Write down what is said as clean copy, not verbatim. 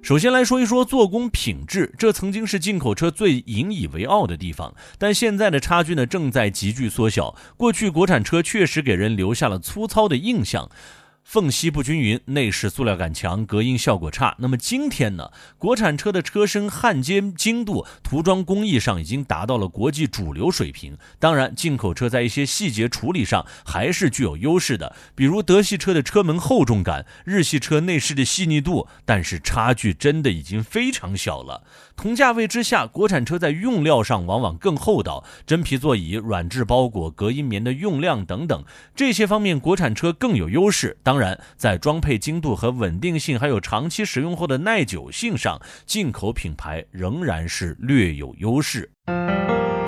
首先来说一说做工品质，这曾经是进口车最引以为傲的地方，但现在的差距呢正在急剧缩小。过去国产车确实给人留下了粗糙的印象，缝隙不均匀，内饰塑料感强，隔音效果差。那么今天呢，国产车的车身焊接精度、涂装工艺上已经达到了国际主流水平。当然，进口车在一些细节处理上还是具有优势的，比如德系车的车门厚重感，日系车内饰的细腻度，但是差距真的已经非常小了。同价位之下，国产车在用料上往往更厚道，真皮座椅、软质包裹、隔音棉的用量等等，这些方面国产车更有优势。当然，在装配精度和稳定性，还有长期使用后的耐久性上，进口品牌仍然是略有优势。